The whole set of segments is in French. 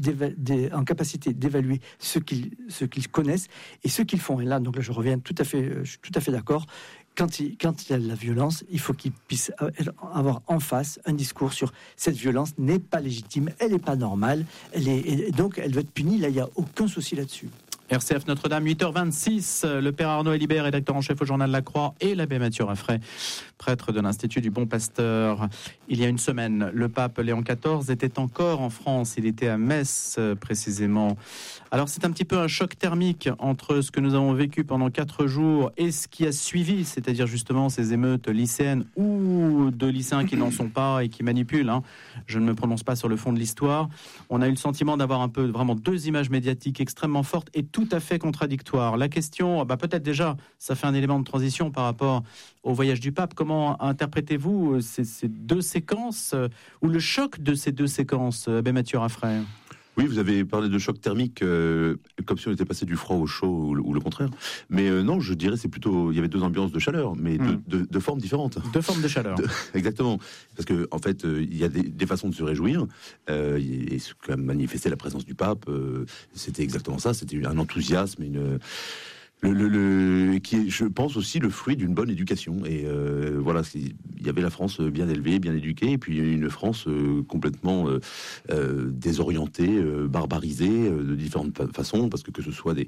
en capacité d'évaluer ce qu'ils connaissent et ce qu'ils font. Et là, donc là, je reviens je suis tout à fait d'accord. Quand il y a de la violence, il faut qu'ils puissent avoir en face un discours sur cette violence n'est pas légitime, elle n'est pas normale, et donc elle doit être punie. Là, il n'y a aucun souci là-dessus. RCF Notre-Dame, 8h26, le père Arnaud Elibert, rédacteur en chef au Journal La Croix, et l'abbé Mathieu Raffray, prêtre de l'Institut du Bon Pasteur. Il y a une semaine, le pape Léon XIV était encore en France, il était à Metz précisément. Alors c'est un petit peu un choc thermique entre ce que nous avons vécu pendant 4 jours et ce qui a suivi, c'est-à-dire justement ces émeutes lycéennes ou de lycéens qui n'en sont pas et qui manipulent. Je ne me prononce pas sur le fond de l'histoire. On a eu le sentiment d'avoir un peu vraiment 2 images médiatiques extrêmement fortes et tout à fait contradictoires. La question, peut-être déjà, ça fait un élément de transition par rapport au voyage du pape. Comment interprétez-vous ces 2 séquences ou le choc de ces 2 séquences, abbé Mathieu Raffray? Oui, vous avez parlé de choc thermique, comme si on était passé du froid au chaud ou le contraire. Mais non, je dirais c'est plutôt, il y avait 2 ambiances de chaleur, mais de formes différentes. 2 formes de chaleur. Exactement. Parce que en fait, il y a des façons de se réjouir. Et ce qu'a manifesté la présence du pape, c'était exactement ça. C'était un enthousiasme, qui est, je pense, aussi le fruit d'une bonne éducation. Et voilà, il y avait la France bien élevée, bien éduquée, et puis une France complètement désorientée, barbarisée de différentes façons, parce que ce soit des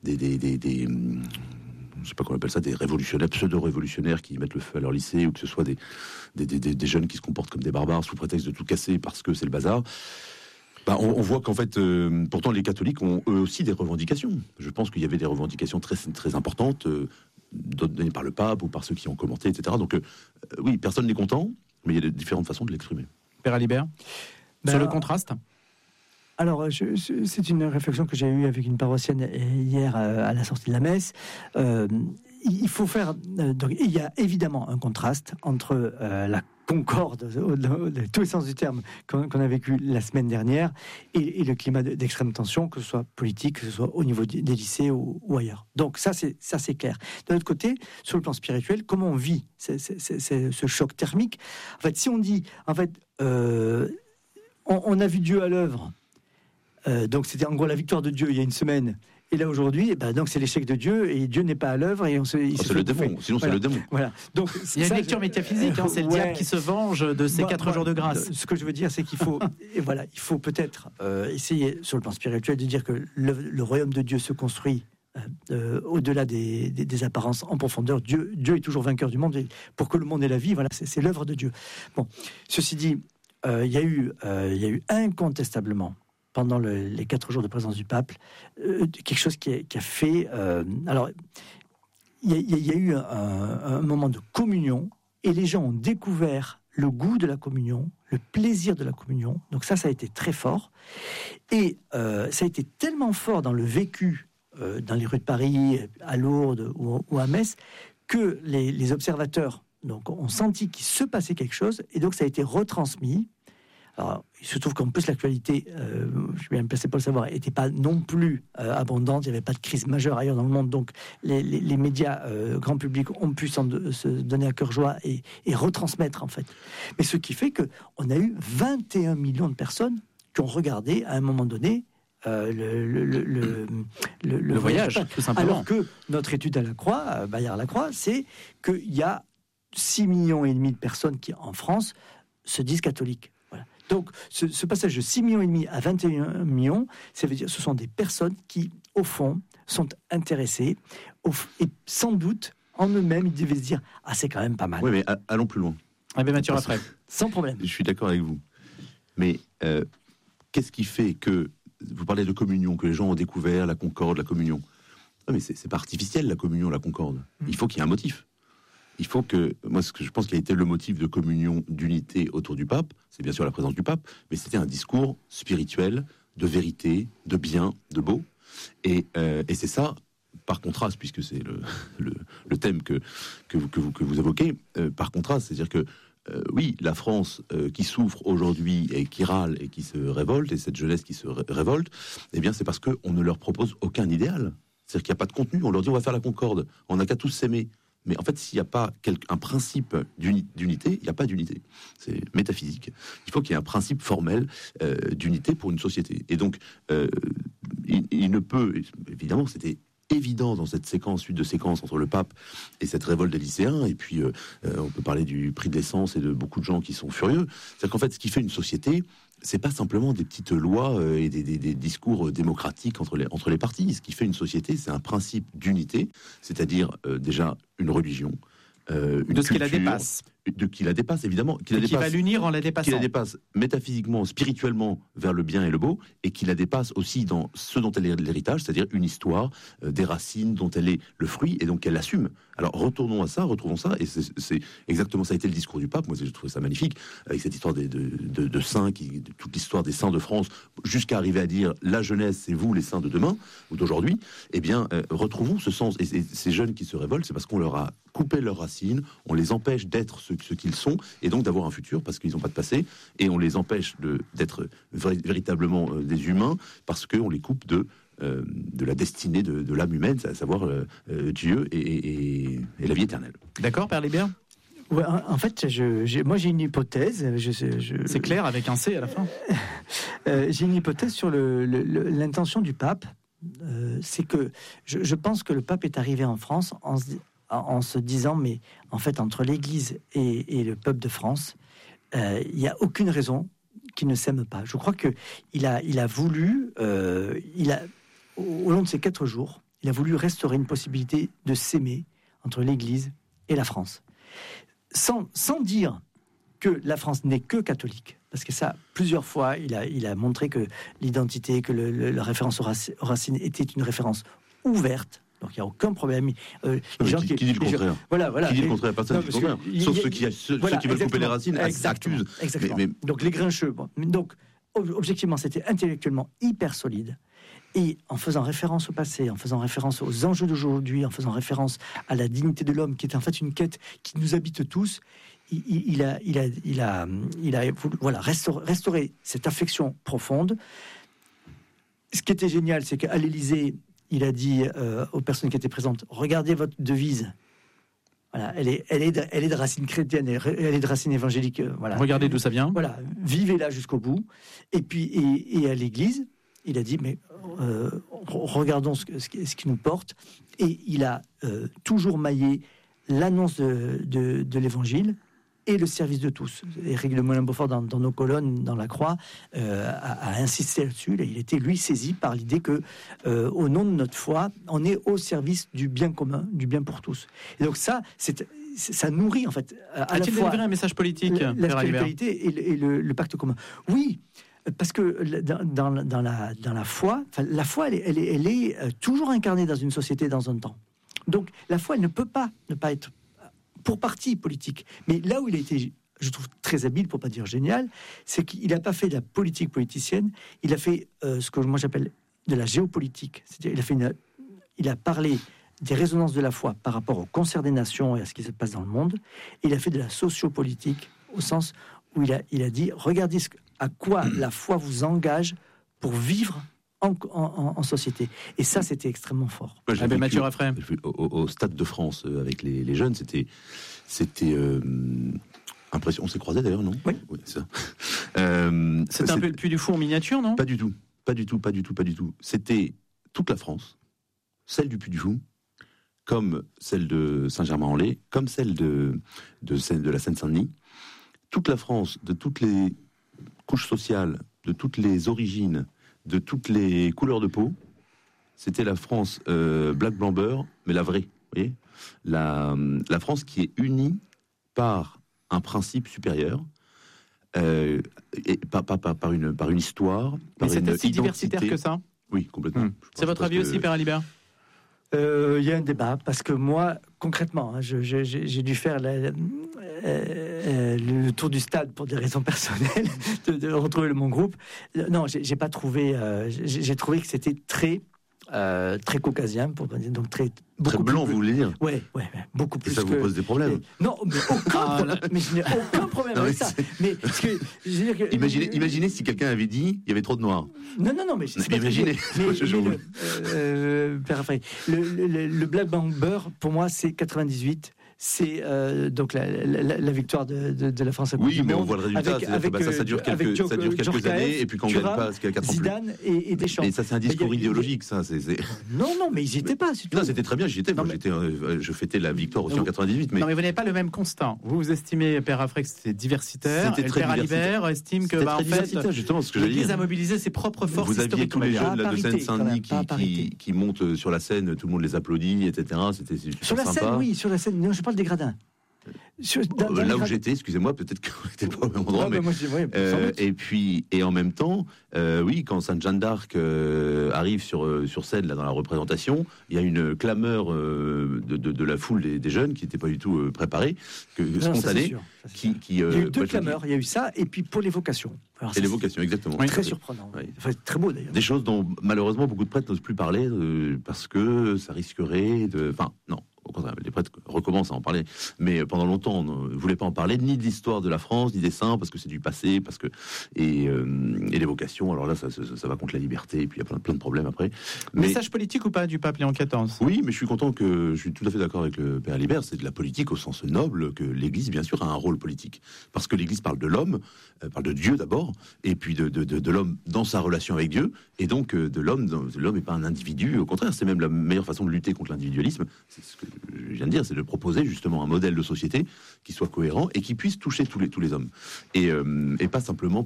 je sais pas comment on appelle ça, des révolutionnaires, pseudo-révolutionnaires qui mettent le feu à leur lycée, ou que ce soit des jeunes qui se comportent comme des barbares sous prétexte de tout casser parce que c'est le bazar. On voit qu'en fait, pourtant les catholiques ont eux aussi des revendications. Je pense qu'il y avait des revendications très, très importantes, données par le pape ou par ceux qui ont commenté, etc. Donc oui, personne n'est content, mais il y a différentes façons de l'exprimer. Père Alibert, sur le contraste. Alors, c'est une réflexion que j'ai eue avec une paroissienne hier à la sortie de la messe. Il faut faire... donc, il y a évidemment un contraste entre la concorde, dans tous les sens du terme, qu'on a vécu la semaine dernière, et le climat d'extrême tension, que ce soit politique, que ce soit au niveau des lycées ou ailleurs. Donc ça c'est clair. D'un autre côté, sur le plan spirituel, comment on vit ce choc thermique? En fait, si on dit, on a vu Dieu à l'œuvre, donc c'était en gros la victoire de Dieu il y a une semaine. Et là aujourd'hui, donc c'est l'échec de Dieu et Dieu n'est pas à l'œuvre et c'est le démon. Sinon c'est le démon. Voilà. Donc il y a une lecture métaphysique. C'est le diable qui se venge de ces 4 jours de grâce. Ce que je veux dire, c'est qu'il faut, il faut peut-être essayer sur le plan spirituel de dire que le royaume de Dieu se construit au-delà des apparences en profondeur. Dieu est toujours vainqueur du monde et pour que le monde ait la vie, voilà, c'est l'œuvre de Dieu. Bon, ceci dit, il y a eu incontestablement, pendant les 4 jours de présence du pape, quelque chose qui a fait... alors, il y a eu un moment de communion, et les gens ont découvert le goût de la communion, le plaisir de la communion. Donc ça a été très fort. Et ça a été tellement fort dans le vécu, dans les rues de Paris, à Lourdes ou à Metz, que les observateurs ont senti qu'il se passait quelque chose, et donc ça a été retransmis. Alors, il se trouve qu'en plus l'actualité, je suis bien placé pour le savoir, n'était pas non plus abondante, il n'y avait pas de crise majeure ailleurs dans le monde, donc les médias grand public ont pu se donner à cœur joie et retransmettre en fait. Mais ce qui fait qu'on a eu 21 millions de personnes qui ont regardé à un moment donné le voyage, tout simplement. Alors que notre étude à la Croix, Bayard-Lacroix, c'est qu'il y a 6,5 millions de personnes qui, en France, se disent catholiques. Donc, ce passage de 6,5 millions à 21 millions, ça veut dire que ce sont des personnes qui, au fond, sont intéressées, et sans doute, en eux-mêmes, ils devaient se dire « Ah, c'est quand même pas mal ». Oui, mais allons plus loin. Mathieu Raffray. Sans problème. Je suis d'accord avec vous. Mais qu'est-ce qui fait que, vous parlez de communion, que les gens ont découvert la concorde, la communion. Non, mais c'est pas artificiel, la communion, la concorde. Il faut qu'il y ait un motif. Il faut que, moi, ce que je pense qui a été le motif de communion, d'unité autour du pape, c'est bien sûr la présence du pape, mais c'était un discours spirituel, de vérité, de bien, de beau. Et c'est ça, par contraste, puisque c'est le thème que vous évoquez, par contraste, c'est-à-dire que, oui, la France qui souffre aujourd'hui et qui râle et qui se révolte, et cette jeunesse qui se révolte, eh bien, c'est parce qu'on ne leur propose aucun idéal. C'est-à-dire qu'il n'y a pas de contenu. On leur dit, on va faire la concorde, on n'a qu'à tous s'aimer. Mais en fait, s'il n'y a pas un principe d'unité, il n'y a pas d'unité. C'est métaphysique. Il faut qu'il y ait un principe formel d'unité pour une société. Et donc, il ne peut... Évidemment, c'était évident dans cette suite de séquences entre le pape et cette révolte des lycéens, et puis on peut parler du prix de l'essence et de beaucoup de gens qui sont furieux. C'est-à-dire qu'en fait, ce qui fait une société, c'est pas simplement des petites lois et des discours démocratiques entre les partis. Ce qui fait une société, c'est un principe d'unité, c'est-à-dire déjà une religion, une de ce qui la culture, dépasse. Qui la dépasse, évidemment. Qui va l'unir en la dépassant. Qui la dépasse métaphysiquement, spirituellement vers le bien et le beau, et qui la dépasse aussi dans ce dont elle est l'héritage, c'est-à-dire une histoire, des racines dont elle est le fruit, et donc elle l'assume. Alors retrouvons ça, et c'est exactement ça a été le discours du pape. Moi, j'ai trouvé ça magnifique, avec cette histoire de saints, toute l'histoire des saints de France, jusqu'à arriver à dire la jeunesse, c'est vous les saints de demain, ou d'aujourd'hui. Eh bien, retrouvons ce sens. Et ces jeunes qui se révoltent, c'est parce qu'on leur a coupé leurs racines, on les empêche d'être ce qu'ils sont, et donc d'avoir un futur, parce qu'ils n'ont pas de passé, et on les empêche d'être véritablement des humains, parce qu'on les coupe de la destinée de l'âme humaine, à savoir Dieu et la vie éternelle. D'accord, Père Libert? Ouais, en fait, moi j'ai une hypothèse. C'est clair avec un C à la fin. J'ai une hypothèse sur l'intention du pape. C'est que je pense que le pape est arrivé en France en se disant, mais en fait, entre l'Église et le peuple de France, il n'y a aucune raison qu'ils ne s'aiment pas. Je crois qu'il a voulu, au long de ces 4 jours, il a voulu restaurer une possibilité de s'aimer entre l'Église et la France. Sans dire que la France n'est que catholique, parce que ça, plusieurs fois, il a montré que l'identité, que la référence aux racines était une référence ouverte. Donc il n'y a aucun problème. Les gens qui dit le contraire. Voilà. Qui dit le contraire, personne dit le contraire. Sauf ceux qui veulent couper les racines accusent. Exactement. Mais... Donc les grincheux. Bon. Donc objectivement, c'était intellectuellement hyper solide. Et en faisant référence au passé, en faisant référence aux enjeux d'aujourd'hui, en faisant référence à la dignité de l'homme, qui est en fait une quête qui nous habite tous, il a voulu, restaurer cette affection profonde. Ce qui était génial, c'est qu'à l'Élysée, il a dit aux personnes qui étaient présentes, regardez votre devise. Voilà, elle est de racines chrétiennes, elle est de racines évangéliques. Voilà. Regardez d'où ça vient. Voilà, vivez-la jusqu'au bout. Et puis, et à l'Église, il a dit, mais regardons ce qui nous porte. Et il a toujours maillé l'annonce de l'Évangile et le service de tous. Éric de Moulin-Beaufort, dans nos colonnes, dans la Croix, a insisté là-dessus. Il était, lui, saisi par l'idée que, au nom de notre foi, on est au service du bien commun, du bien pour tous. Et donc ça nourrit, en fait, à la fois... A-t-il un message politique, la spiritualité et le pacte commun? Oui, parce que dans la foi, la foi, elle est toujours incarnée dans une société, dans un temps. Donc, la foi, elle ne peut pas ne pas être pour partie politique. Mais là où il a été, je trouve, très habile, pour pas dire génial, c'est qu'il n'a pas fait de la politique politicienne, il a fait ce que moi j'appelle de la géopolitique. C'est-à-dire, il a parlé des résonances de la foi par rapport au concert des nations et à ce qui se passe dans le monde. Et il a fait de la sociopolitique, au sens où il a dit, regardez à quoi la foi vous engage pour vivre en société. Et ça, c'était extrêmement fort. Mathieu Raffray. Au Stade de France, avec les jeunes, c'était impressionnant. On s'est croisés d'ailleurs, non? Oui. C'est ça. C'était un peu le Puy du Fou en miniature, non? Pas du tout. C'était toute la France, celle du Puy du Fou, comme celle de Saint-Germain-en-Laye, comme celle de la Seine-Saint-Denis. Toute la France, de toutes les couches sociales, de toutes les origines, de toutes les couleurs de peau. C'était la France black, blanc, beurre, mais la vraie. Vous voyez, la France qui est unie par un principe supérieur, et par une histoire, par mais c'était une si identité. diversitaire que ça? Oui, complètement. C'est votre avis aussi, Père Alibert? Il y a un débat, parce que moi, concrètement, j'ai dû faire le tour du stade pour des raisons personnelles, de retrouver mon groupe. Non, j'ai pas trouvé... j'ai trouvé que c'était très caucasien, pour dire, donc très blanc, vous voulez dire? Ouais, beaucoup plus. Et ça vous pose des problèmes? Non, mais aucun problème. Mais je n'ai aucun problème avec ça. Mais parce que, je veux dire que, imaginez si quelqu'un avait dit il y avait trop de noirs. Non, mais imaginez. Le Black Bang Beurre, pour moi, c'est 98. c'est donc la victoire de la France à Coupe Oui, du mais on Monde. voit le résultat. Ça dure quelques années, et puis quand on ne gagne pas, c'est 4 ans plus. Zidane et Deschamps. Mais ça, c'est un discours idéologique, ça. Non, mais ils n'y étaient pas. Non, c'était très bien, j'y étais. Moi, je fêtais la victoire aussi en 98. Non, mais vous n'avez pas le même constat. Vous estimez, Père Affray, que c'est diversitaire. C'était et très Père Alibert estime que, en fait, justement, ce que j'allais l'Église dire. a mobilisé ses propres forces Vous aviez historiques. tous les jeunes là, de parité, Seine-Saint-Denis quand même, qui montent sur la scène, tout le monde les applaudit, etc. C'était super sur la sympa. scène, oui, sur la scène. Non, je parle des gradins. Là où j'étais, excusez-moi, peut-être qu'on n'était pas au même endroit, mais moi, et en même temps, oui, quand Sainte Jeanne d'Arc arrive sur scène là dans la représentation, il y a une clameur de la foule des jeunes qui n'étaient pas du tout préparés, spontanée, qui il y a eu deux clameurs, il y a eu ça, et puis pour l'évocation. Et l'évocation, exactement. Très surprenant, enfin, très beau d'ailleurs. Des choses dont malheureusement beaucoup de prêtres n'osent plus parler parce que ça risquerait de. Enfin, non. Au contraire, les prêtres recommencent à en parler, mais pendant longtemps, on ne voulait pas en parler, ni de l'histoire de la France, ni des saints, parce que c'est du passé, et l'évocation. Alors là, ça va contre la liberté, et puis il y a plein de problèmes après. Message politique ou pas du pape Léon XIV? Oui, mais je suis content je suis tout à fait d'accord avec le Père Alibert. C'est de la politique au sens noble que l'Église, bien sûr, a un rôle politique, parce que l'Église parle de l'homme, parle de Dieu d'abord, et puis de l'homme dans sa relation avec Dieu, et donc de l'homme n'est pas un individu. Au contraire, c'est même la meilleure façon de lutter contre l'individualisme. C'est ce que je viens de dire, c'est de proposer justement un modèle de société qui soit cohérent et qui puisse toucher tous les hommes, et pas simplement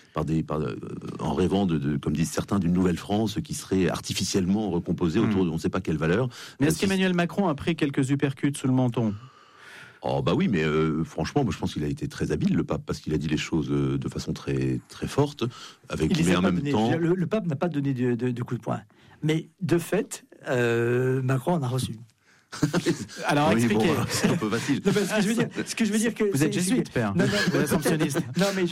en rêvant comme disent certains, d'une nouvelle France qui serait artificiellement recomposée autour de on ne sait pas quelle valeur. Mais est-ce qu'Emmanuel Macron a pris quelques uppercuts sous le menton? Oh bah oui, mais franchement, moi je pense qu'il a été très habile, le pape, parce qu'il a dit les choses de façon très très forte, mais en même temps. Le pape n'a pas donné de coup de poing, mais de fait, Macron en a reçu. Alors oui, expliquez. Bon, c'est un peu facile. Non, ce que je veux dire que vous êtes jésuite, Père. Non, assomptionniste. Non, mais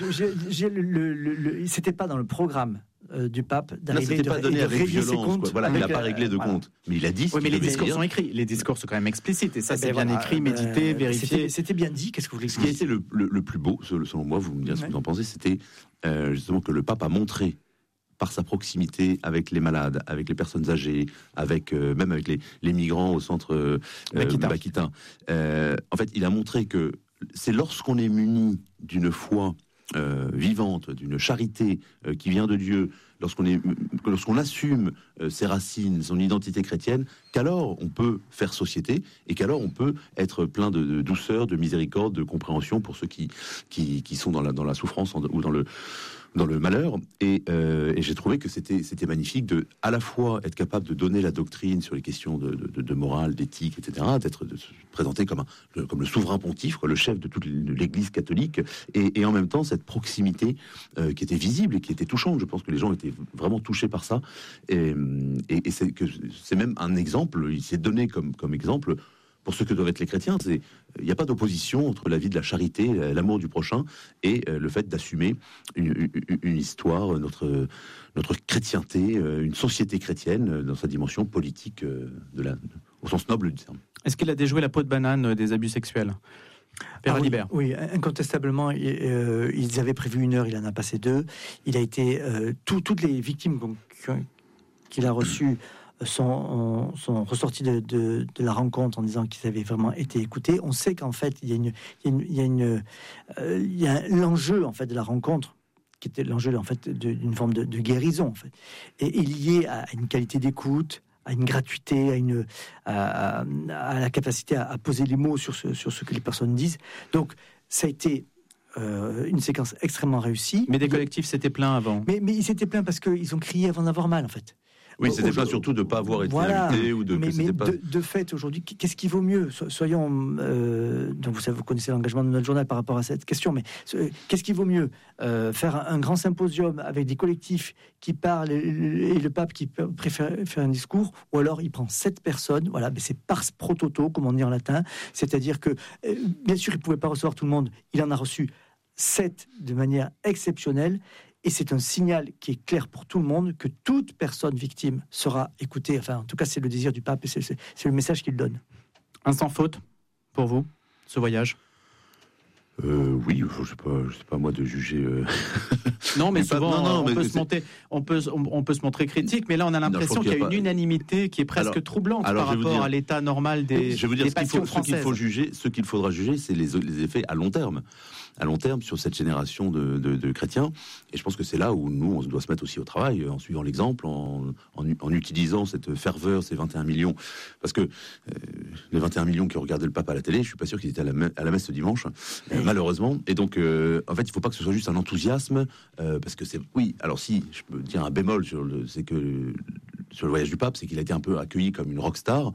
c'était pas dans le programme du pape d'arriver. C'était pas donné avec violence. Voilà, il n'a pas réglé de compte. Mais il a dit. Oui, mais les discours sont écrits. Les discours sont quand même explicites, et ça, c'est bien écrit, médité, vérifié. C'était bien dit. Qu'est-ce que vous voulez? Ce qui a été le plus beau, selon moi, vous me direz ce que vous en pensez, c'était justement que le pape a montré, par sa proximité avec les malades, avec les personnes âgées, même avec les migrants au centre Baquitin. En fait, il a montré que c'est lorsqu'on est muni d'une foi vivante, d'une charité qui vient de Dieu, lorsqu'on assume ses racines, son identité chrétienne, qu'alors on peut faire société, et qu'alors on peut être plein de douceur, de miséricorde, de compréhension pour ceux qui sont dans la souffrance ou dans le malheur, et j'ai trouvé que c'était magnifique de à la fois être capable de donner la doctrine sur les questions de morale, d'éthique, etc., de se présenter comme le souverain pontife, le chef de toute l'Église catholique, et en même temps cette proximité qui était visible et qui était touchante. Je pense que les gens étaient vraiment touchés par ça, et c'est même un exemple. Il s'est donné comme exemple pour ce que doivent être les chrétiens. Il n'y a pas d'opposition entre la vie de la charité, l'amour du prochain, et le fait d'assumer une histoire, notre chrétienté, une société chrétienne dans sa dimension politique au sens noble du terme. Est-ce qu'il a déjoué la peau de banane des abus sexuels? Père Alibert. Oui, incontestablement, ils avaient prévu 1 heure, il en a passé 2. Il a été... toutes les victimes qu'il a reçues sont ressortis de la rencontre en disant qu'ils avaient vraiment été écoutés. On sait qu'en fait, il y a l'enjeu en fait de la rencontre, qui était l'enjeu en fait d'une forme de guérison en fait, et lié à une qualité d'écoute, à une gratuité, à la capacité à poser les mots sur ce que les personnes disent. Donc, ça a été une séquence extrêmement réussie. Mais des collectifs s'étaient plaints avant. Mais ils s'étaient plaints parce qu'ils ont crié avant d'avoir mal en fait. Oui, c'était pas surtout de ne pas avoir été invité ou de fait, aujourd'hui, qu'est-ce qui vaut mieux? Soyons... donc vous connaissez l'engagement de notre journal par rapport à cette question, mais qu'est-ce qui vaut mieux? Faire un grand symposium avec des collectifs qui parlent et le pape qui préfère faire un discours, ou alors il prend 7 personnes, voilà, mais c'est pars pro toto, comme on dit en latin, c'est-à-dire que, bien sûr, il ne pouvait pas recevoir tout le monde, il en a reçu 7 de manière exceptionnelle. Et c'est un signal qui est clair pour tout le monde que toute personne victime sera écoutée. Enfin, en tout cas, c'est le désir du pape et c'est le message qu'il donne. Un sans faute pour vous, ce voyage? Oui, je sais pas moi de juger. Non, mais souvent, mais on peut se montrer critique, mais là, on a l'impression qu'il y a une unanimité qui est presque troublante par rapport à l'état normal des passions françaises. Ce qu'il faudra juger, c'est les effets à long terme. À long terme, sur cette génération de chrétiens. Et je pense que c'est là où nous, on doit se mettre aussi au travail, en suivant l'exemple, en utilisant cette ferveur, ces 21 millions. Parce que les 21 millions qui ont regardé le pape à la télé, je suis pas sûr qu'ils étaient à la messe ce dimanche, malheureusement. Et donc, en fait, il faut pas que ce soit juste un enthousiasme, parce que c'est... Oui, alors si, je peux dire un bémol, c'est que sur le voyage du pape, c'est qu'il a été un peu accueilli comme une rockstar.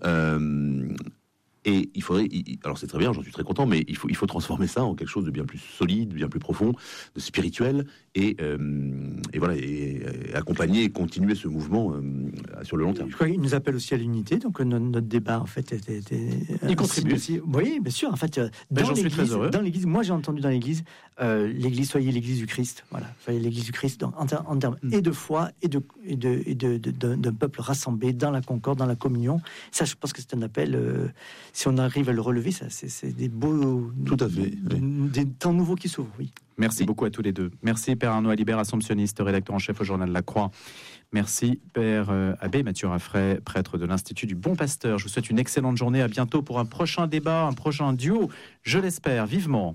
Et il faudrait, alors c'est très bien, j'en suis très content, mais il faut transformer ça en quelque chose de bien plus solide, bien plus profond, de spirituel, et voilà, et accompagner et continuer ce mouvement sur le long terme. Je crois qu'il nous appelle aussi à l'unité, donc notre débat en fait était il contribue aussi. Oui, bien sûr. En fait, j'en suis très heureux. Dans l'église, moi j'ai entendu dans l'église, soyez l'église du Christ. Voilà, soyez l'église du Christ en termes et de foi et d'un peuple rassemblé dans la concorde, dans la communion. Ça, je pense que c'est un appel. Si on arrive à le relever, ça, c'est des beaux... Tout à fait. Des temps nouveaux qui s'ouvrent, oui. Merci beaucoup à tous les deux. Merci Père Arnaud Alibert, assomptionniste, rédacteur en chef au Journal La Croix. Merci Père Abbé Mathieu Raffray, prêtre de l'Institut du Bon Pasteur. Je vous souhaite une excellente journée. À bientôt pour un prochain débat, un prochain duo. Je l'espère vivement.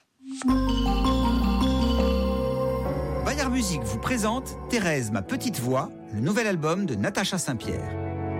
Bayard Musique vous présente Thérèse, ma petite voix, le nouvel album de Natacha Saint-Pierre.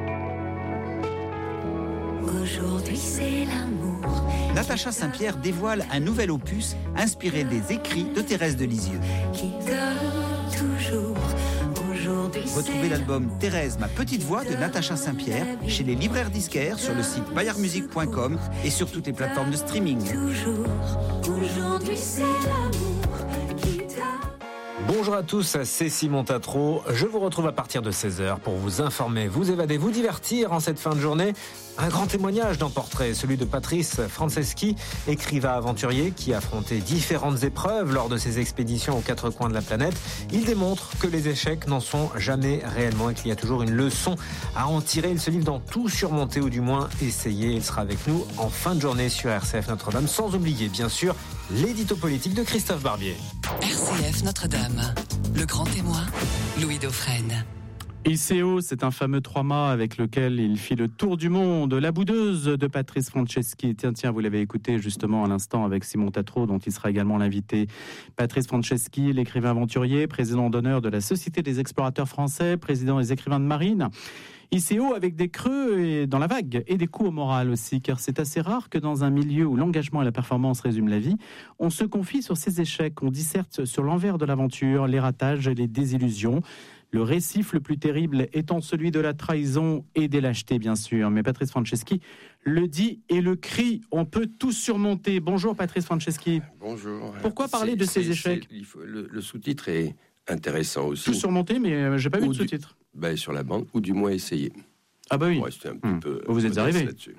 Aujourd'hui c'est l'amour. Natacha Saint-Pierre dévoile un nouvel opus inspiré des écrits de Thérèse de Lisieux. Qui donne toujours. Aujourd'hui Retrouvez l'album Thérèse, ma petite voix de Natacha Saint-Pierre chez les libraires disquaires, sur le site bayardmusique.com et sur toutes les plateformes de streaming. toujours. Aujourd'hui c'est l'amour qui donne. Bonjour à tous, c'est Simon Tatro. Je vous retrouve à partir de 16h pour vous informer, vous évader, vous divertir en cette fin de journée. Un grand témoignage d'un portrait, celui de Patrice Franceschi, écrivain aventurier qui a affronté différentes épreuves lors de ses expéditions aux quatre coins de la planète. Il démontre que les échecs n'en sont jamais réellement et qu'il y a toujours une leçon à en tirer. Il se livre dans tout surmonter ou du moins essayer. Il sera avec nous en fin de journée sur RCF Notre-Dame, sans oublier bien sûr l'édito politique de Christophe Barbier. RCF Notre-Dame, le grand témoin, Louis Dauphren. ICO, c'est un fameux 3-mâts avec lequel il fit le tour du monde. La boudeuse de Patrice Franceschi. Tiens, vous l'avez écouté justement à l'instant avec Simon Tatro, dont il sera également l'invité. Patrice Franceschi, l'écrivain aventurier, président d'honneur de la Société des explorateurs français, président des écrivains de marine. ICO avec des creux et dans la vague et des coups au moral aussi, car c'est assez rare que dans un milieu où l'engagement et la performance résument la vie, on se confie sur ses échecs, on disserte sur l'envers de l'aventure, les ratages et les désillusions. Le récif le plus terrible étant celui de la trahison et des lâchetés, bien sûr. Mais Patrice Franceschi le dit et le crie, on peut tout surmonter. Bonjour Patrice Franceschi. Bonjour. Pourquoi parler de ces échecs ? Le sous-titre est intéressant aussi. Tout surmonter, mais j'ai pas vu de sous-titre. Sur la bande, ou du moins essayer. Ah bah oui. Un petit peu vous êtes arrivé là-dessus.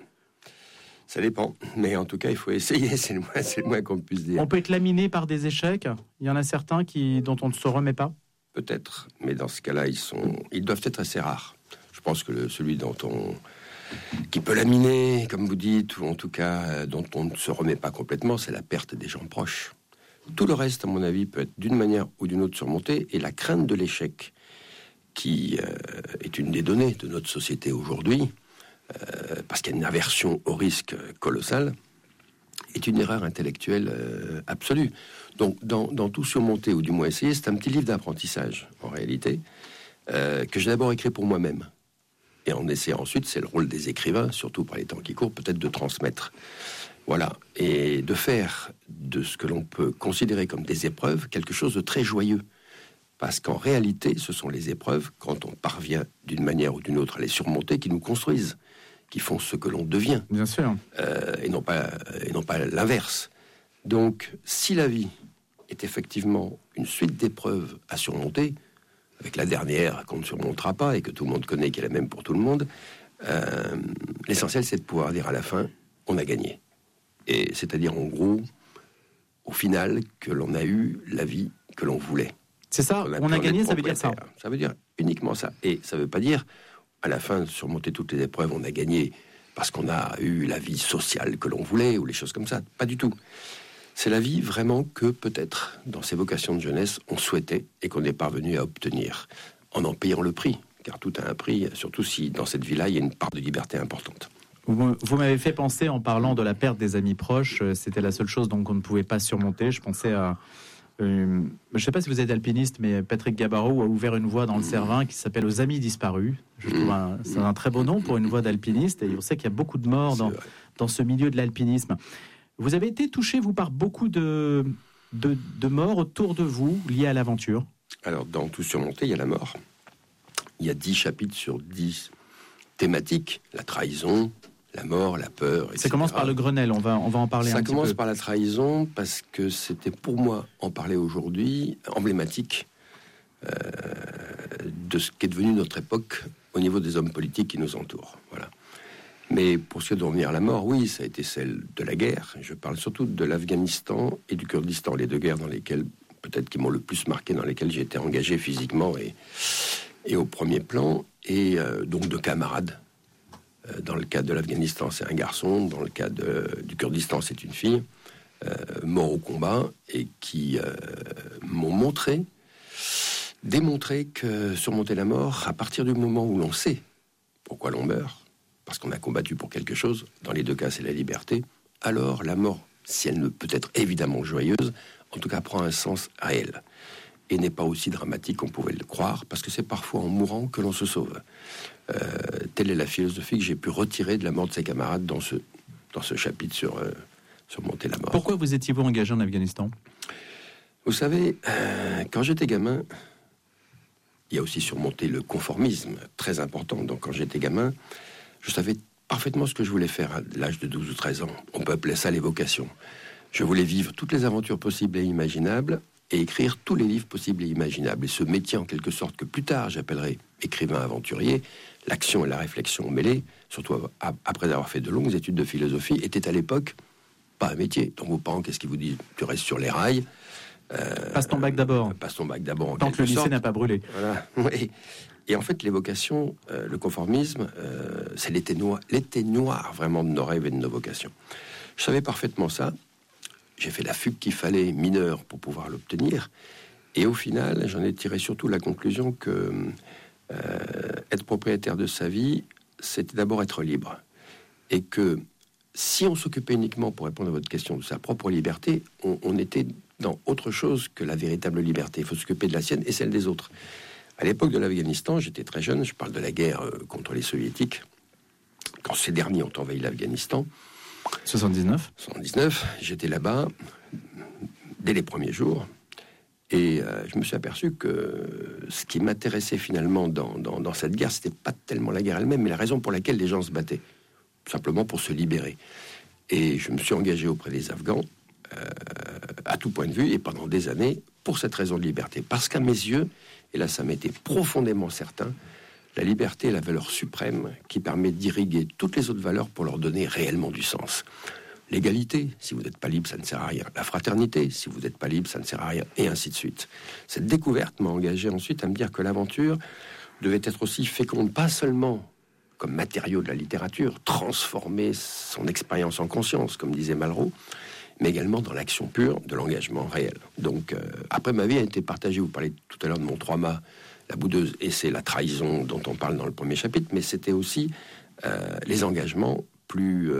Ça dépend, mais en tout cas, il faut essayer, c'est le moins qu'on puisse dire. On peut être laminé par des échecs. Il y en a certains dont on ne se remet pas. Peut-être, mais dans ce cas-là, ils doivent être assez rares. Je pense que celui qui peut laminer, comme vous dites, ou en tout cas dont on ne se remet pas complètement, c'est la perte des gens proches. Tout le reste, à mon avis, peut être d'une manière ou d'une autre surmonté, et la crainte de l'échec, qui est une des données de notre société aujourd'hui, parce qu'il y a une aversion au risque colossale, est une erreur intellectuelle absolue. Donc, dans tout surmonter, ou du moins essayer, c'est un petit livre d'apprentissage, en réalité, que j'ai d'abord écrit pour moi-même. Et en essayant ensuite, c'est le rôle des écrivains, surtout par les temps qui courent, peut-être de transmettre. Voilà. Et de faire de ce que l'on peut considérer comme des épreuves, quelque chose de très joyeux. Parce qu'en réalité, ce sont les épreuves, quand on parvient d'une manière ou d'une autre à les surmonter, qui nous construisent, qui font ce que l'on devient. Bien sûr. Et non pas l'inverse. Donc, si la vie est effectivement une suite d'épreuves à surmonter, avec la dernière qu'on ne surmontera pas et que tout le monde connaît, qui est la même pour tout le monde, l'essentiel, c'est de pouvoir dire à la fin, on a gagné. Et c'est-à-dire, en gros, au final, que l'on a eu la vie que l'on voulait. C'est ça, on a gagné, ça veut dire ça. Ça veut dire uniquement ça. Et ça ne veut pas dire, à la fin, de surmonter toutes les épreuves, on a gagné parce qu'on a eu la vie sociale que l'on voulait, ou les choses comme ça. Pas du tout. C'est la vie vraiment que peut-être, dans ces vocations de jeunesse, on souhaitait et qu'on est parvenu à obtenir, en payant le prix, car tout a un prix, surtout si dans cette vie-là, il y a une part de liberté importante. Vous m'avez fait penser, en parlant de la perte des amis proches, c'était la seule chose donc on ne pouvait pas surmonter. Je pensais à... je ne sais pas si vous êtes alpiniste, mais Patrick Gabarreau a ouvert une voie dans le Cervin qui s'appelle Aux Amis Disparus. Je trouve c'est un très beau nom pour une voie d'alpiniste, et on sait qu'il y a beaucoup de morts dans ce milieu de l'alpinisme. Vous avez été touché, vous, par beaucoup de morts autour de vous, liées à l'aventure? Alors, dans Tout surmonter, il y a la mort. Il y a 10 chapitres sur 10 thématiques. La trahison, la mort, la peur, etc. Ça commence par le Grenelle, on va en parler un petit peu. Ça commence par la trahison, parce que c'était pour moi, en parler aujourd'hui, emblématique de ce qu'est devenu notre époque au niveau des hommes politiques qui nous entourent. Voilà. Mais pour ce qui est de revenir à la mort, oui, ça a été celle de la guerre. Je parle surtout de l'Afghanistan et du Kurdistan, les deux guerres dans lesquelles, peut-être qui m'ont le plus marqué, dans lesquelles j'ai été engagé physiquement et au premier plan, et donc de camarades. Dans le cas de l'Afghanistan, c'est un garçon. Dans le cas du Kurdistan, c'est une fille, mort au combat, et qui m'ont démontré que surmonter la mort, à partir du moment où l'on sait pourquoi l'on meurt, parce qu'on a combattu pour quelque chose, dans les deux cas c'est la liberté, alors la mort, si elle ne peut être évidemment joyeuse, en tout cas prend un sens réel, et n'est pas aussi dramatique qu'on pouvait le croire, parce que c'est parfois en mourant que l'on se sauve. Telle est la philosophie que j'ai pu retirer de la mort de ses camarades dans ce chapitre sur surmonter la mort. Pourquoi vous étiez-vous engagé en Afghanistan? Vous savez, quand j'étais gamin, il y a aussi surmonté le conformisme, très important. Donc quand j'étais gamin, je savais parfaitement ce que je voulais faire à l'âge de 12 ou 13 ans. On peut appeler ça les vocations. Je voulais vivre toutes les aventures possibles et imaginables et écrire tous les livres possibles et imaginables. Et ce métier, en quelque sorte, que plus tard j'appellerai écrivain aventurier, l'action et la réflexion mêlées, surtout après avoir fait de longues études de philosophie, était à l'époque pas un métier. Donc vos parents, qu'est-ce qu'ils vous disent? Tu restes sur les rails. Passe ton bac d'abord. Passe ton bac d'abord, en tant que le lycée sorte n'a pas brûlé. Voilà. Oui. Et en fait, les vocations, le conformisme, c'est l'été noir vraiment de nos rêves et de nos vocations. Je savais parfaitement ça. J'ai fait la fugue qu'il fallait, mineure, pour pouvoir l'obtenir. Et au final, j'en ai tiré surtout la conclusion que être propriétaire de sa vie, c'était d'abord être libre. Et que si on s'occupait uniquement, pour répondre à votre question, de sa propre liberté, on était dans autre chose que la véritable liberté. Il faut s'occuper de la sienne et celle des autres. À l'époque de l'Afghanistan, j'étais très jeune, je parle de la guerre contre les soviétiques, quand ces derniers ont envahi l'Afghanistan. 79, j'étais là-bas dès les premiers jours, et je me suis aperçu que ce qui m'intéressait finalement dans cette guerre, c'était pas tellement la guerre elle-même, mais la raison pour laquelle les gens se battaient, tout simplement pour se libérer. Et je me suis engagé auprès des Afghans, à tout point de vue, et pendant des années, pour cette raison de liberté. Parce qu'à mes yeux, et là ça m'était profondément certain, la liberté est la valeur suprême qui permet d'irriguer toutes les autres valeurs pour leur donner réellement du sens. L'égalité, si vous n'êtes pas libre, ça ne sert à rien. La fraternité, si vous n'êtes pas libre, ça ne sert à rien, et ainsi de suite. Cette découverte m'a engagé ensuite à me dire que l'aventure devait être aussi féconde, pas seulement comme matériau de la littérature, transformer son expérience en conscience, comme disait Malraux, mais également dans l'action pure de l'engagement réel. Donc, après, ma vie a été partagée. Vous parlez tout à l'heure de mon 3 mâts, la boudeuse, et c'est la trahison dont on parle dans le premier chapitre, mais c'était aussi les engagements plus,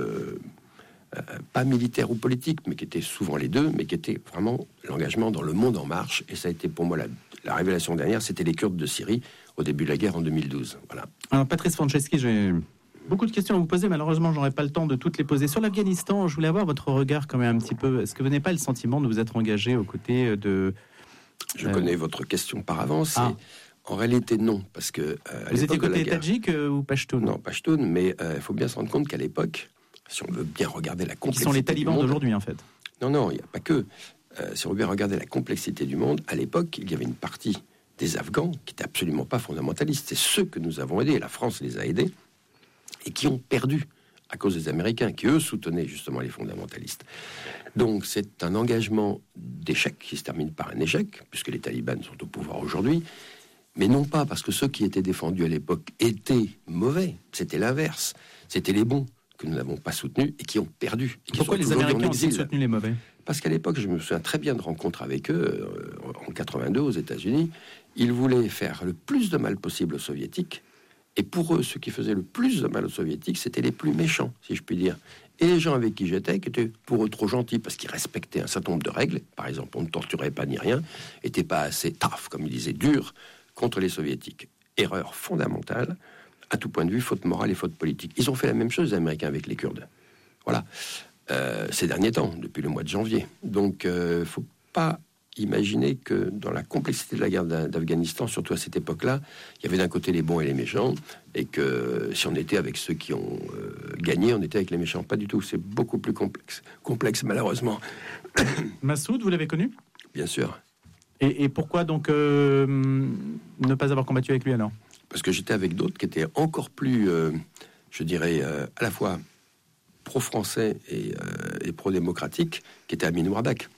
pas militaires ou politiques, mais qui étaient souvent les deux, mais qui étaient vraiment l'engagement dans le monde en marche. Et ça a été pour moi la révélation dernière, c'était les Kurdes de Syrie, au début de la guerre en 2012. Voilà. Alors, Patrice Franceschi, j'ai beaucoup de questions à vous poser, malheureusement, j'aurais pas le temps de toutes les poser. Sur l'Afghanistan, je voulais avoir votre regard quand même un petit peu. Est-ce que vous n'avez pas le sentiment de vous être engagé aux côtés de... Je connais votre question par avance. Ah. En réalité, non, parce que... vous étiez côté tadjik ou pachtoun? Non, pachtoun, mais il faut bien se rendre compte qu'à l'époque, si on veut bien regarder la complexité... Qui sont les talibans d'aujourd'hui, en fait. Non, il n'y a pas que. Si on veut bien regarder la complexité du monde, à l'époque, il y avait une partie des Afghans qui n'étaient absolument pas fondamentalistes. C'est ceux que nous avons aidés, la France les a aidés, et qui ont perdu à cause des Américains, qui eux soutenaient justement les fondamentalistes. Donc c'est un engagement d'échec qui se termine par un échec, puisque les talibans sont au pouvoir aujourd'hui, mais non pas parce que ceux qui étaient défendus à l'époque étaient mauvais, c'était l'inverse, c'était les bons que nous n'avons pas soutenus et qui ont perdu. Et qui pourquoi les Américains ont soutenu les mauvais? Parce qu'à l'époque, je me souviens très bien de rencontres avec eux, en 82 aux États-Unis. Ils voulaient faire le plus de mal possible aux Soviétiques. Et pour eux, ceux qui faisaient le plus de mal aux Soviétiques, c'était les plus méchants, si je puis dire. Et les gens avec qui j'étais, qui étaient pour eux trop gentils, parce qu'ils respectaient un certain nombre de règles, par exemple, on ne torturait pas ni rien, n'étaient pas assez tough, comme ils disaient, durs, contre les Soviétiques. Erreur fondamentale, à tout point de vue, faute morale et faute politique. Ils ont fait la même chose, les Américains, avec les Kurdes. Voilà. Ces derniers temps, depuis le mois de janvier. Donc, faut pas imaginer que dans la complexité de la guerre d'Afghanistan, surtout à cette époque-là, il y avait d'un côté les bons et les méchants, et que si on était avec ceux qui ont gagné, on était avec les méchants. Pas du tout, c'est beaucoup plus complexe malheureusement. Massoud, vous l'avez connu ? Bien sûr. Et pourquoi donc ne pas avoir combattu avec lui alors ? Parce que j'étais avec d'autres qui étaient encore plus, je dirais, à la fois pro-français et pro-démocratique, qui étaient Amin Wardak.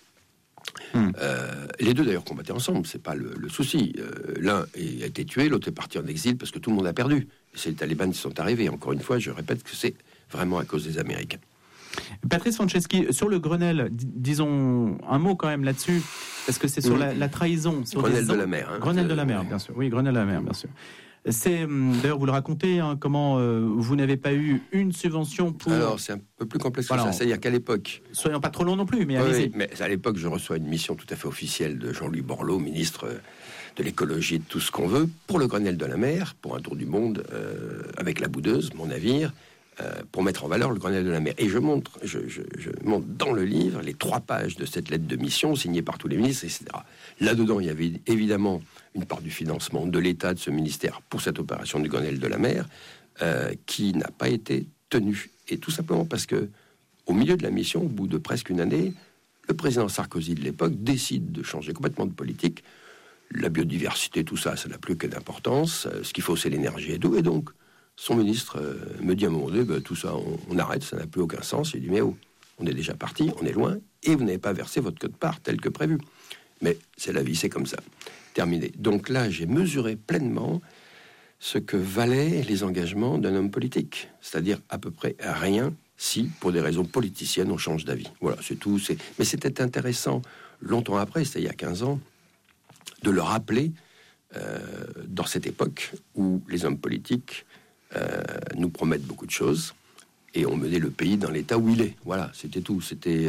Les deux d'ailleurs combattaient ensemble, c'est pas le souci. L'un a été tué, l'autre est parti en exil parce que tout le monde a perdu. Et c'est les talibans qui sont arrivés. Encore une fois, je répète que c'est vraiment à cause des Américains. Patrice Franceschi, sur le Grenelle, disons un mot quand même là-dessus, parce que c'est sur la trahison. Sur Grenelle de la mer. Hein, Grenelle de la mer, bien sûr. Oui, Grenelle de la mer, bien sûr. C'est, d'ailleurs, vous le racontez, hein, comment vous n'avez pas eu une subvention pour... Alors, c'est un peu plus complexe que ça. C'est-à-dire qu'à l'époque... Soyons pas trop longs non plus, mais allez-y. Oui, mais à l'époque, je reçois une mission tout à fait officielle de Jean-Louis Borloo, ministre de l'écologie, de tout ce qu'on veut, pour le Grenelle de la mer, pour un tour du monde, avec la Boudeuse, mon navire, pour mettre en valeur le Grenelle de la mer. Et je montre dans le livre les 3 pages de cette lettre de mission signée par tous les ministres, etc. Là-dedans, il y avait évidemment une part du financement de l'État, de ce ministère, pour cette opération du Grenelle de la mer, qui n'a pas été tenue. Et tout simplement parce que, au milieu de la mission, au bout de presque une année, le président Sarkozy de l'époque décide de changer complètement de politique. La biodiversité, tout ça, ça n'a plus que d'importance. Ce qu'il faut, c'est l'énergie et tout. Et donc, son ministre me dit à un moment donné, tout ça, on arrête, ça n'a plus aucun sens. Il dit, mais on est déjà parti, on est loin, et vous n'avez pas versé votre quote-part tel que prévu. Mais c'est la vie, c'est comme ça. Terminé. Donc là, j'ai mesuré pleinement ce que valaient les engagements d'un homme politique. C'est-à-dire à peu près rien si, pour des raisons politiciennes, on change d'avis. Voilà, c'est tout. Mais c'était intéressant, longtemps après, c'était il y a 15 ans, de le rappeler dans cette époque où les hommes politiques nous promettent beaucoup de choses et ont mené le pays dans l'état où il est. Voilà, c'était tout. C'était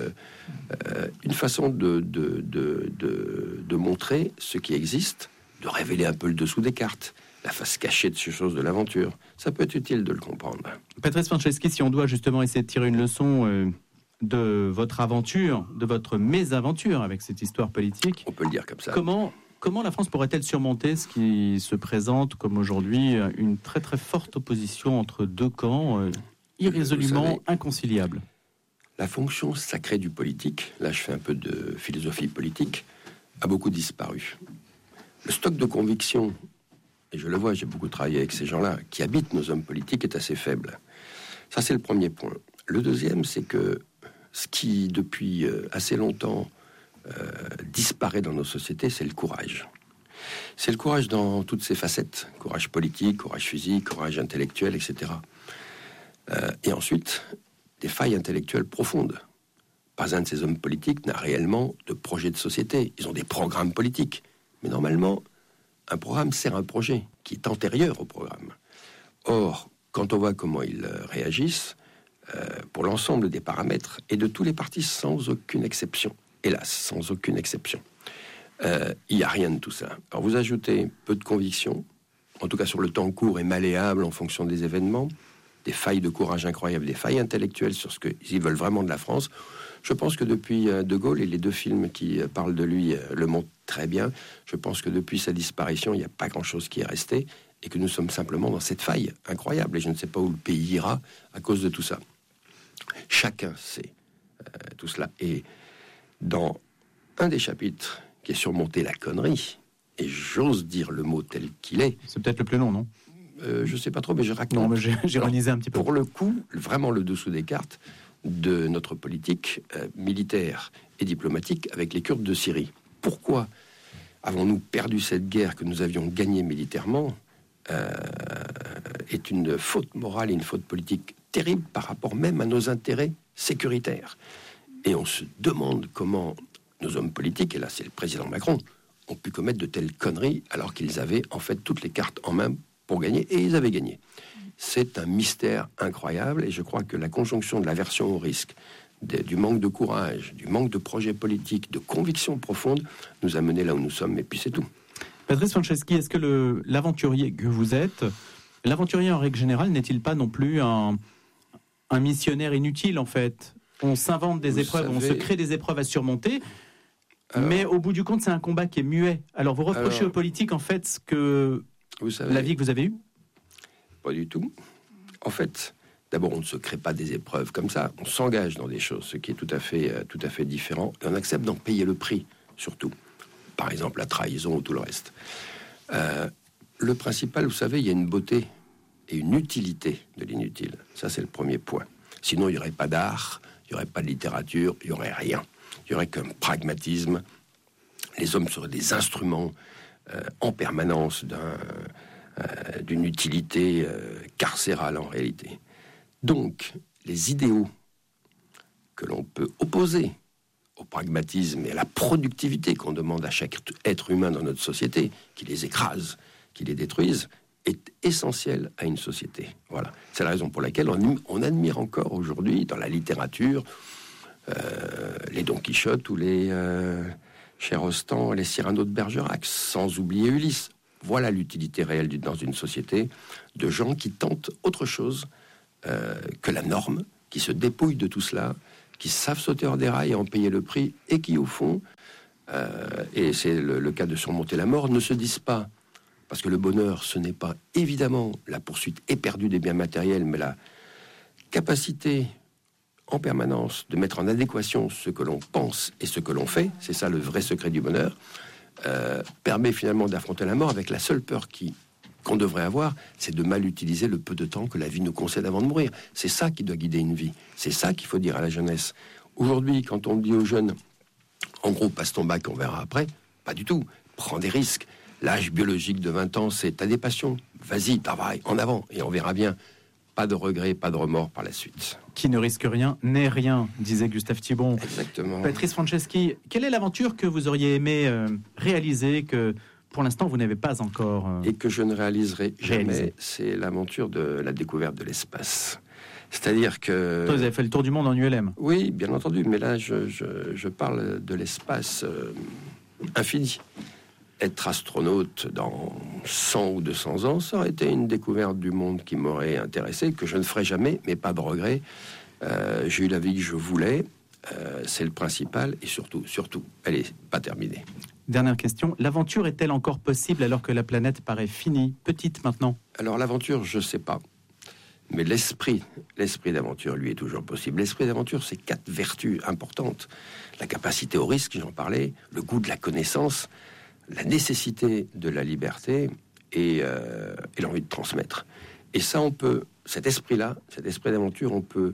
une façon de montrer ce qui existe, de révéler un peu le dessous des cartes, la face cachée de ces choses de l'aventure. Ça peut être utile de le comprendre. Patrice Franceschi, si on doit justement essayer de tirer une leçon de votre aventure, de votre mésaventure avec cette histoire politique, on peut le dire comme ça. Comment la France pourrait-elle surmonter ce qui se présente comme aujourd'hui une très très forte opposition entre deux camps irrésolument inconciliables ? La fonction sacrée du politique, là je fais un peu de philosophie politique, a beaucoup disparu. Le stock de convictions, et je le vois, j'ai beaucoup travaillé avec ces gens-là, qui habitent nos hommes politiques, est assez faible. Ça c'est le premier point. Le deuxième, c'est que ce qui, depuis assez longtemps, disparaît dans nos sociétés, c'est le courage. C'est le courage dans toutes ses facettes. Courage politique, courage physique, courage intellectuel, etc. Et ensuite, des failles intellectuelles profondes. Pas un de ces hommes politiques n'a réellement de projet de société. Ils ont des programmes politiques. Mais normalement, un programme sert un projet qui est antérieur au programme. Or, quand on voit comment ils réagissent, pour l'ensemble des paramètres et de tous les partis sans aucune exception, hélas, sans aucune exception, il n'y a rien de tout ça. Alors vous ajoutez peu de conviction, en tout cas sur le temps court et malléable en fonction des événements, des failles de courage incroyables, des failles intellectuelles sur ce qu'ils veulent vraiment de la France. Je pense que depuis De Gaulle, et les 2 films qui parlent de lui le montrent très bien, je pense que depuis sa disparition, il n'y a pas grand-chose qui est resté, et que nous sommes simplement dans cette faille incroyable, et je ne sais pas où le pays ira à cause de tout ça. Chacun sait tout cela. Et dans un des chapitres qui est surmonté la connerie, et j'ose dire le mot tel qu'il est... C'est peut-être le plus long, non ? Je sais pas trop, mais je raconte. Non, mais j'ai réalisé un petit peu. Pour le coup, vraiment le dessous des cartes de notre politique militaire et diplomatique avec les Kurdes de Syrie. Pourquoi avons-nous perdu cette guerre que nous avions gagnée militairement est une faute morale et une faute politique terrible par rapport même à nos intérêts sécuritaires. Et on se demande comment nos hommes politiques, et là c'est le président Macron, ont pu commettre de telles conneries alors qu'ils avaient en fait toutes les cartes en main pour gagner, et ils avaient gagné. C'est un mystère incroyable, et je crois que la conjonction de l'aversion au risque, du manque de courage, du manque de projet politique, de conviction profonde, nous a menés là où nous sommes, et puis c'est tout. Patrice Franceschi, est-ce que l'aventurier que vous êtes, l'aventurier en règle générale, n'est-il pas non plus un missionnaire inutile en fait ? On s'invente des épreuves, on se crée des épreuves à surmonter, mais au bout du compte, c'est un combat qui est muet. Alors vous reprochez aux politiques en fait ce que la vie que vous avez eue ? Pas du tout. En fait, d'abord, on ne se crée pas des épreuves comme ça. On s'engage dans des choses, ce qui est tout à fait différent. Et on accepte d'en payer le prix, surtout. Par exemple, la trahison ou tout le reste. Le principal, vous savez, il y a une beauté et une utilité de l'inutile. Ça, c'est le premier point. Sinon, il n'y aurait pas d'art, il n'y aurait pas de littérature, il n'y aurait rien. Il n'y aurait qu'un pragmatisme. Les hommes seraient des instruments en permanence d'une utilité carcérale en réalité. Donc, les idéaux que l'on peut opposer au pragmatisme et à la productivité qu'on demande à chaque être humain dans notre société, qui les écrase, qui les détruise, est essentiel à une société. Voilà. C'est la raison pour laquelle on admire encore aujourd'hui, dans la littérature, les Don Quichotte ou les Cher-Rostand, les Cyrano de Bergerac, sans oublier Ulysse. Voilà l'utilité réelle dans une société de gens qui tentent autre chose que la norme, qui se dépouillent de tout cela, qui savent sauter hors des rails et en payer le prix, et qui, au fond, et c'est le cas de surmonter la mort, ne se disent pas, parce que le bonheur, ce n'est pas évidemment la poursuite éperdue des biens matériels, mais la capacité en permanence de mettre en adéquation ce que l'on pense et ce que l'on fait, c'est ça le vrai secret du bonheur, permet finalement d'affronter la mort avec la seule peur qu'on devrait avoir, c'est de mal utiliser le peu de temps que la vie nous concède avant de mourir. C'est ça qui doit guider une vie. C'est ça qu'il faut dire à la jeunesse. Aujourd'hui, quand on dit aux jeunes, en gros, passe ton bac, on verra après, pas du tout. Prends des risques. L'âge biologique de 20 ans, c'est t'as des passions. Vas-y, travaille, en avant, et on verra bien. Pas de regrets, pas de remords par la suite. Qui ne risque rien n'est rien, disait Gustave Thibon. Exactement. Patrice Franceschi, quelle est l'aventure que vous auriez aimé réaliser, que pour l'instant vous n'avez pas encore et que je ne réaliserai jamais, c'est l'aventure de la découverte de l'espace. C'est-à-dire que... Toi, vous avez fait le tour du monde en ULM. Oui, bien entendu, mais là je parle de l'espace infini. Être astronaute dans 100 ou 200 ans, ça aurait été une découverte du monde qui m'aurait intéressé, que je ne ferai jamais, mais pas de regret. J'ai eu la vie que je voulais, c'est le principal, et surtout, elle n'est pas terminée. Dernière question, l'aventure est-elle encore possible alors que la planète paraît finie, petite maintenant ? Alors l'aventure, je ne sais pas. Mais l'esprit d'aventure, lui, est toujours possible. L'esprit d'aventure, c'est 4 vertus importantes. La capacité au risque, j'en parlais, le goût de la connaissance, la nécessité de la liberté et l'envie de transmettre. Et ça, cet esprit d'aventure, on peut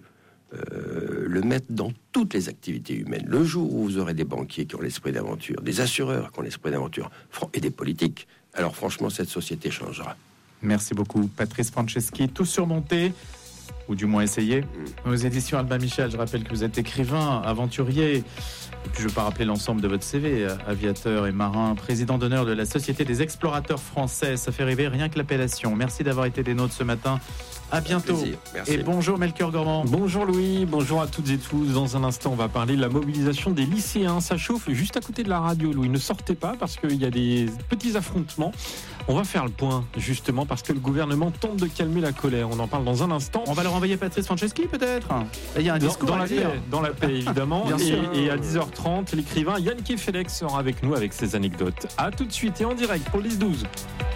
le mettre dans toutes les activités humaines. Le jour où vous aurez des banquiers qui ont l'esprit d'aventure, des assureurs qui ont l'esprit d'aventure, et des politiques, alors franchement, cette société changera. Merci beaucoup, Patrice Franceschi. Tout surmonté, ou du moins essayé, aux éditions Albin Michel. Je rappelle que vous êtes écrivain, aventurier. Et puis je ne vais pas rappeler l'ensemble de votre CV, aviateur et marin, président d'honneur de la Société des explorateurs français. Ça fait rêver rien que l'appellation. Merci d'avoir été des nôtres ce matin. À bientôt. Et bonjour Melchior Gormand. Bonjour Louis, bonjour à toutes et tous. Dans un instant, on va parler de la mobilisation des lycéens. Ça chauffe juste à côté de la radio, Louis. Ne sortez pas parce qu'il y a des petits affrontements. On va faire le point, justement, parce que le gouvernement tente de calmer la colère. On en parle dans un instant. On va leur envoyer Patrice Franceschi, peut-être ? Il y a un discours dans la paix, évidemment. et à 10h30, l'écrivain Yann Kefelec sera avec nous avec ses anecdotes. A tout de suite et en direct pour l'IS 12.